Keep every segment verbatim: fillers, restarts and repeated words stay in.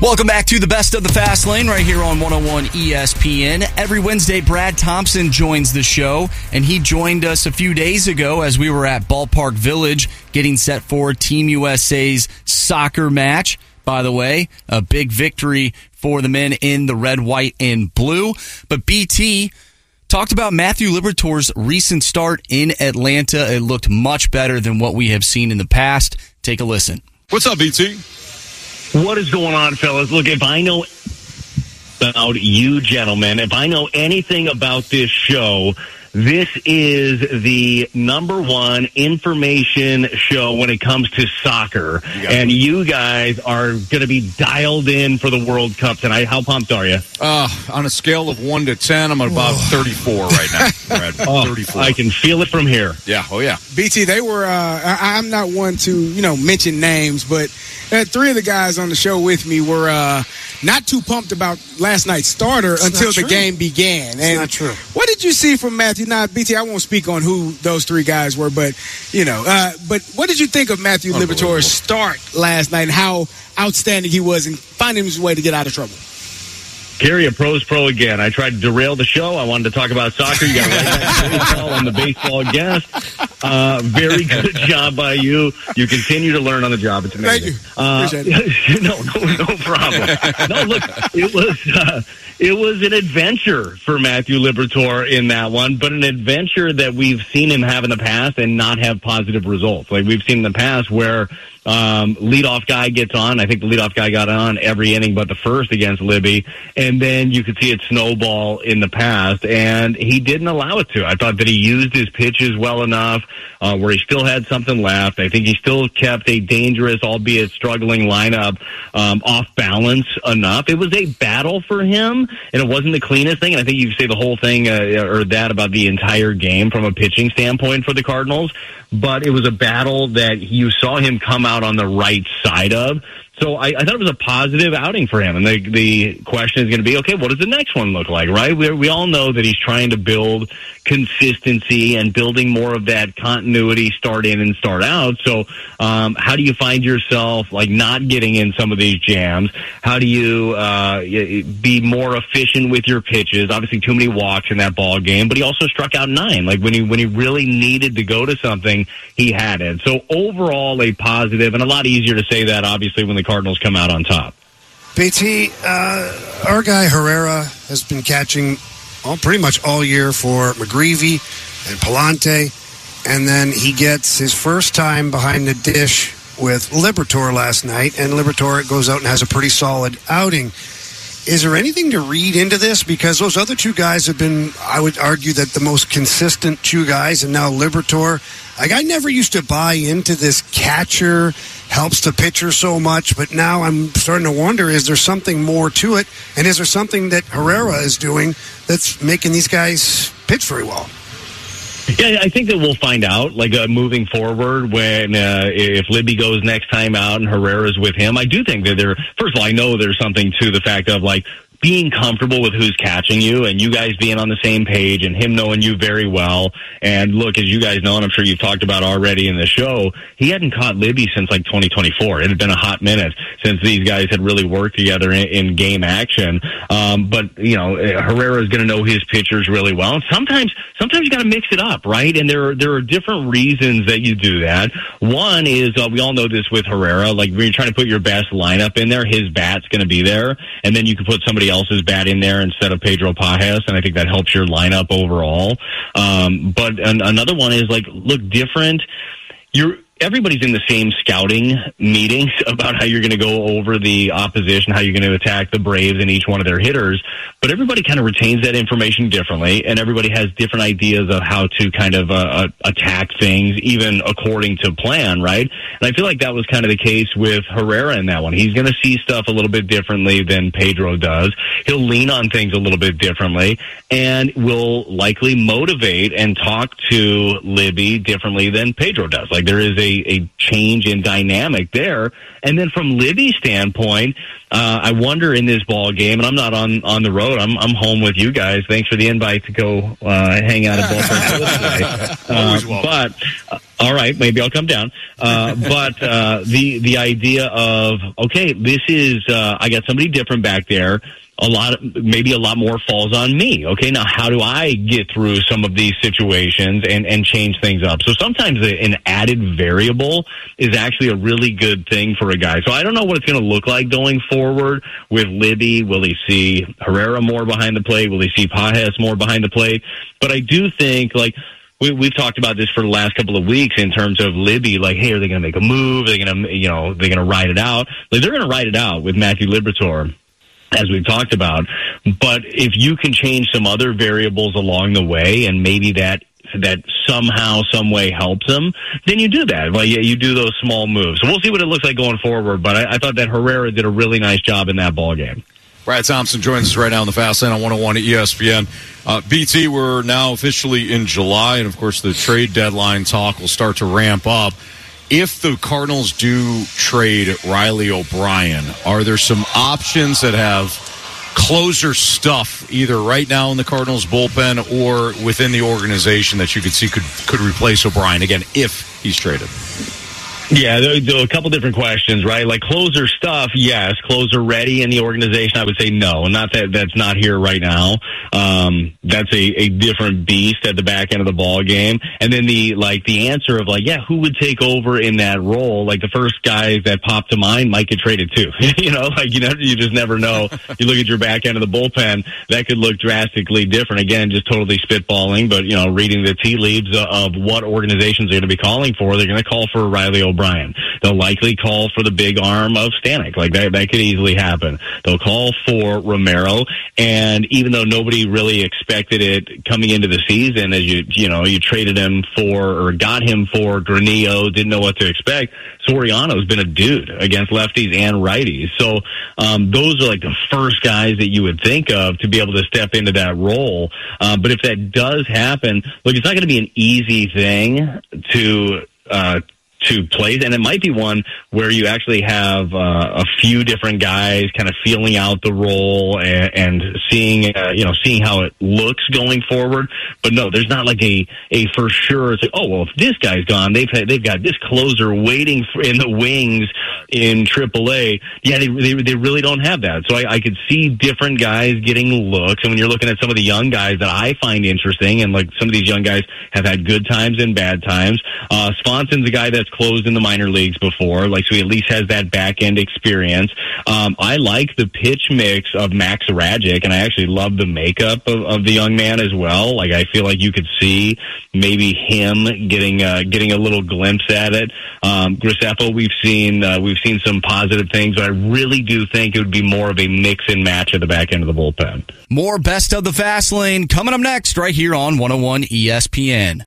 Welcome back to the Best of the Fast Lane right here on one oh one E S P N. Every Wednesday, Brad Thompson joins the show, and he joined us a few days ago as we were at Ballpark Village getting set for Team U S A's soccer match. By the way, a big victory for the men in the red, white, and blue. But B T talked about Matthew Liberatore's recent start in Atlanta. It looked much better than what we have seen in the past. Take a listen. What's up, B T? What is going on, fellas? Look, if I know about you gentlemen, if I know anything about this show, this is the number one information show when it comes to soccer. You and you guys are going to be dialed in for the World Cup tonight. How pumped are you? Uh, on a scale of one to ten, I'm at about Whoa. thirty-four right now. Brad. oh, thirty-four. I can feel it from here. Yeah, oh yeah. B T, they were, uh, I, I'm not one to, you know, mention names, but uh, three of the guys on the show with me were uh, not too pumped about last night's starter it's until the game began. It's and not true. What did you see from Matthew? Now, B T, I won't speak on who those three guys were, but, you know, uh, but what did you think of Matthew Liberatore's start last night and how outstanding he was in finding his way to get out of trouble? Kerry, a pro's pro again. I tried to derail the show. I wanted to talk about soccer. You got right back to baseball on the baseball guest. Uh, very good job by you. You continue to learn on the job. It's amazing. Thank you. Uh, Appreciate it. no, no, no problem. No, look, it was uh, it was an adventure for Matthew Liberatore in that one, but an adventure that we've seen him have in the past and not have positive results. Like we've seen in the past where um, leadoff guy gets on. I think the leadoff guy got on every inning but the first against Libby. And then you could see it snowball in the past, and he didn't allow it to. I thought that he used his pitches well enough uh, where he still had something left. I think he still kept a dangerous, albeit struggling lineup um, off balance enough. It was a battle for him, and it wasn't the cleanest thing. And I think you could say the whole thing uh, or that about the entire game from a pitching standpoint for the Cardinals. But it was a battle that you saw him come out on the right side of. So I, I thought it was a positive outing for him. And the, the question is going to be, okay, what does the next one look like, right? We, we all know that he's trying to build consistency and building more of that continuity start in and start out. So um, how do you find yourself, like, not getting in some of these jams? How do you uh, be more efficient with your pitches? Obviously, too many walks in that ball game, but he also struck out nine. Like, when he, when he really needed to go to something, he had it. So overall, a positive, and a lot easier to say that, obviously, when the Cardinals come out on top. B T, uh, our guy Herrera has been catching all, pretty much all year for McGreevy and Palante, and then he gets his first time behind the dish with Liberatore last night, and Liberatore goes out and has a pretty solid outing. Is there anything to read into this? Because those other two guys have been, I would argue, that the most consistent two guys, and now Liberatore. Like, I never used to buy into this catcher helps the pitcher so much, but now I'm starting to wonder, is there something more to it? And is there something that Herrera is doing that's making these guys pitch very well? Yeah, I think that we'll find out, like, uh, moving forward when, uh, if Libby goes next time out and Herrera's with him. I do think that there, first of all, I know there's something to the fact of, like, being comfortable with who's catching you and you guys being on the same page and him knowing you very well. And look, as you guys know, and I'm sure you've talked about already in the show, he hadn't caught Libby since like twenty twenty-four. It had been a hot minute since these guys had really worked together in, in game action. Um, but, you know, Herrera is going to know his pitchers really well. And sometimes, sometimes you got to mix it up, right? And there are, there are different reasons that you do that. One is, uh, we all know this with Herrera, like when you're trying to put your best lineup in there, his bat's going to be there. And then you can put somebody else's bat in there instead of Pedro Pajes, and I think that helps your lineup overall. Um, but an, another one is, like, look different. You're everybody's in the same scouting meetings about how you're going to go over the opposition, how you're going to attack the Braves and each one of their hitters, but everybody kind of retains that information differently, and everybody has different ideas of how to kind of uh, attack things, even according to plan, right? And I feel like that was kind of the case with Herrera in that one. He's going to see stuff a little bit differently than Pedro does. He'll lean on things a little bit differently, and will likely motivate and talk to Libby differently than Pedro does. Like, there is a a, a change in dynamic there. And then from Libby's standpoint, uh, I wonder in this ball game, and I'm not on, on the road. I'm I'm home with you guys. Thanks for the invite to go uh, hang out at Ballpark Village today. Uh, but uh, all right, maybe I'll come down. Uh, but uh, the the idea of okay, this is uh, I got somebody different back there. A lot, of, maybe a lot more falls on me. Okay, now how do I get through some of these situations and, and change things up? So sometimes an added variable is actually a really good thing for a guy. So I don't know what it's going to look like going forward with Libby. Will he see Herrera more behind the plate? Will he see Pages more behind the plate? But I do think, like, we, we've talked about this for the last couple of weeks in terms of Libby, like, hey, are they going to make a move? Are they going to, you know, they're going to ride it out? Like, they're going to ride it out with Matthew Liberatore, as we've talked about. But if you can change some other variables along the way, and maybe that that somehow, some way helps them, then you do that. Well, yeah, you do those small moves. So we'll see what it looks like going forward. But I, I thought that Herrera did a really nice job in that ball game. Brad Thompson joins us right now on the Fast Lane on one oh one E S P N. Uh, B T, we're now officially in July, and of course the trade deadline talk will start to ramp up. If the Cardinals do trade Riley O'Brien, are there some options that have closer stuff either right now in the Cardinals bullpen or within the organization that you could see could, could replace O'Brien, again, if he's traded? Yeah, there, there are a couple different questions, right? Like closer stuff, yes. Closer ready in the organization, I would say no. Not that that's not here right now. Um, that's a, a different beast at the back end of the ball game. And then the like the answer of like, yeah, who would take over in that role? Like the first guys that pop to mind might get traded too. you know, like you know, you just never know. You look at your back end of the bullpen, that could look drastically different. Again, just totally spitballing, but you know, reading the tea leaves of what organizations are going to be calling for. They're going to call for Riley O'Brien. O'Brien. They'll likely call for the big arm of Stanek. Like that, that could easily happen. They'll call for Romero, and even though nobody really expected it coming into the season, as you you know you traded him for or got him for Granillo, didn't know what to expect. Soriano's been a dude against lefties and righties. So um, those are like the first guys that you would think of to be able to step into that role. Uh, but if that does happen, look, it's not going to be an easy thing to. Uh, to place, and it might be one where you actually have uh, a few different guys kind of feeling out the role and, and seeing, uh, you know, seeing how it looks going forward. But no, there's not like a, a for sure. It's like, oh well, if this guy's gone, they've had, they've got this closer waiting for, in the wings in triple A. Yeah, they, they they really don't have that. So I, I could see different guys getting looks, and when you're looking at some of the young guys that I find interesting, and like some of these young guys have had good times and bad times. Uh, Svenson's a guy that's closed in the minor leagues before, like so he at least has that back end experience. Um, I like the pitch mix of Max Rajic, and I actually love the makeup of, of the young man as well. Like I feel like you could see maybe him getting uh, getting a little glimpse at it. Um, Graceffo, we've seen uh, we've seen some positive things, but I really do think it would be more of a mix and match at the back end of the bullpen. More Best of the Fast Lane coming up next right here on one oh one E S P N.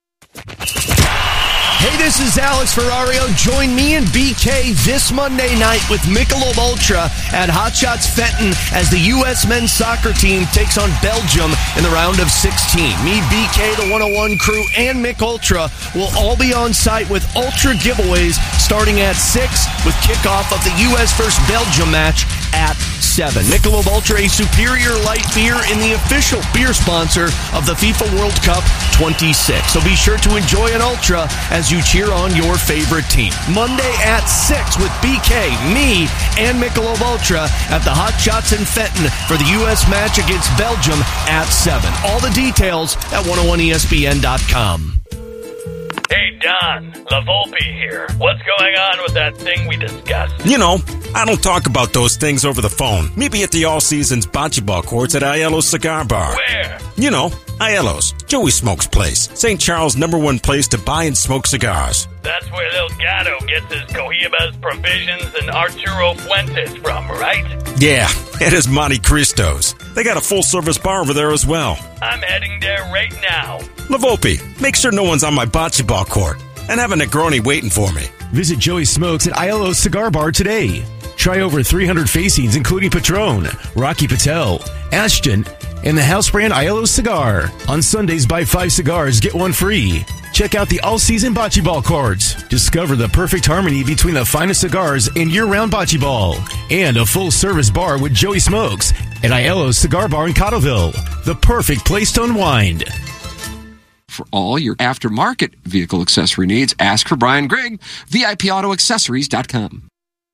Hey, this is Alex Ferrario. Join me and B K this Monday night with Michelob Ultra at Hot Shots Fenton as the U S men's soccer team takes on Belgium in the round of sixteen. Me, B K, the one oh one crew, and Mick Ultra will all be on site with Ultra giveaways starting at six with kickoff of the U S versus Belgium match at seven. Michelob Ultra, a superior light beer and the official beer sponsor of the FIFA World Cup twenty-six. So be sure to enjoy an Ultra as you cheer on your favorite team. Monday at six with B K, me, and Michelob Ultra at the Hot Shots in Fenton for the U S match against Belgium at seven. All the details at one oh one E S P N dot com. Hey, Don, La Volpe here. What's going on with that thing we discussed? You know, I don't talk about those things over the phone. Maybe at the All Seasons Bocce Ball courts at Aiello's Cigar Bar. Where? You know, Aiello's, Joey Smoke's place. Saint Charles' number one place to buy and smoke cigars. That's where El Gato gets his Cohibas, Provisions, and Arturo Fuentes from, right? Yeah, it is Monte Cristo's. They got a full-service bar over there as well. I'm heading there right now. La Volpe, make sure no one's on my bocce ball court. And have a Negroni waiting for me. Visit Joey Smokes at Aiello's Cigar Bar today. Try over three hundred facings, including Patron, Rocky Patel, Ashton, and the house brand Aiello's Cigar. On Sundays, buy five cigars, get one free. check out the all-season bocce ball courts. Discover the perfect harmony between the finest cigars and year-round bocce ball. And a full-service bar with Joey Smokes at Aiello's Cigar Bar in Cottleville. The perfect place to unwind. For all your aftermarket vehicle accessory needs, ask for Brian Grigg, V I P Auto Accessories dot com.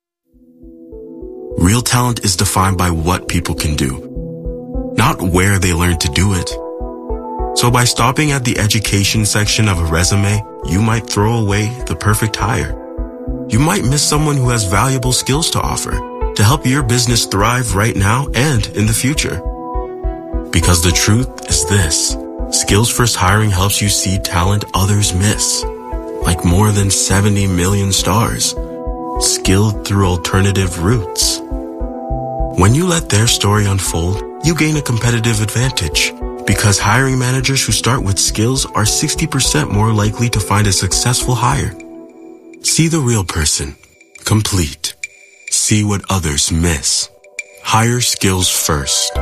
Real talent is defined by what people can do, not where they learn to do it. So by stopping at the education section of a resume, you might throw away the perfect hire. You might miss someone who has valuable skills to offer to help your business thrive right now and in the future. Because the truth is this, Skills First Hiring helps you see talent others miss, like more than seventy million stars, skilled through alternative routes. When you let their story unfold, you gain a competitive advantage. Because hiring managers who start with skills are sixty percent more likely to find a successful hire. See the real person. Complete. See what others miss. Hire skills first.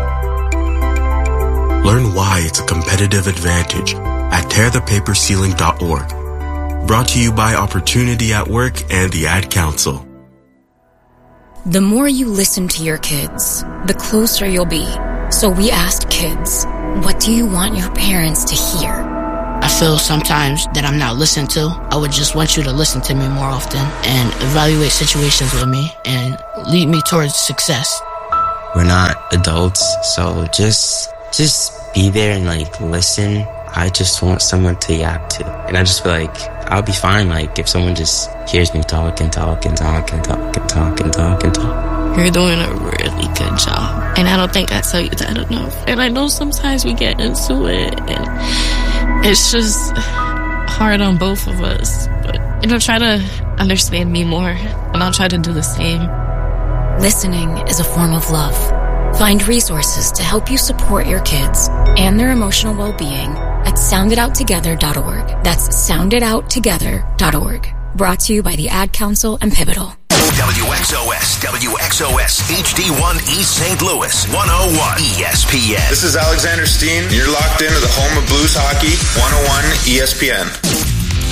Learn why it's a competitive advantage at tear the paper ceiling dot org. Brought to you by Opportunity at Work and the Ad Council. The more you listen to your kids, the closer you'll be. So we asked kids, what do you want your parents to hear? I feel sometimes that I'm not listened to. I would just want you to listen to me more often and evaluate situations with me and lead me towards success. We're not adults, so just just be there and like listen. I just want someone to yap to. And I just feel like I'll be fine like if someone just hears me talk and talk and talk and talk and talk and talk and talk. You're doing a really good job. And I don't think I tell you that enough. And I know sometimes we get into it and it's just hard on both of us. But, you know, try to understand me more and I'll try to do the same. Listening is a form of love. Find resources to help you support your kids and their emotional well-being at sound it out together dot org. That's sound it out together dot org. Brought to you by the Ad Council and Pivotal. W X O S, W X O S, H D one East Saint Louis, one oh one E S P N. This is Alexander Steen. You're locked into the home of blues hockey, one oh one E S P N.